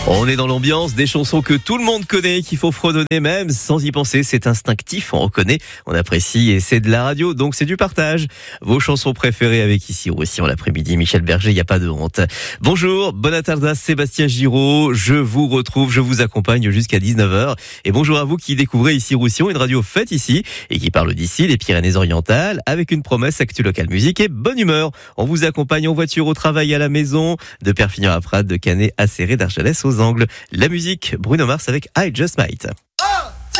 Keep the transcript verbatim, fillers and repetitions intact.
On est dans l'ambiance des chansons que tout le monde connaît, qu'il faut fredonner même sans y penser. C'est instinctif, on reconnaît, on apprécie et c'est de la radio, donc c'est du partage. Vos chansons préférées avec ici Roussillon l'après-midi. Michel Berger, il n'y a pas de honte. Bonjour, bonne tarda, Sébastien Giraud. Je vous retrouve, je vous accompagne jusqu'à dix-neuf heures. Et bonjour à vous qui découvrez ici Roussillon, une radio faite ici et qui parle d'ici, les Pyrénées-Orientales, avec une promesse actu locale musique et bonne humeur. On vous accompagne en voiture, au travail, à la maison, de Perpignan à Prades, de Canet à Serré, d'Argelès aux Angles. La musique, Bruno Mars avec I Just Might.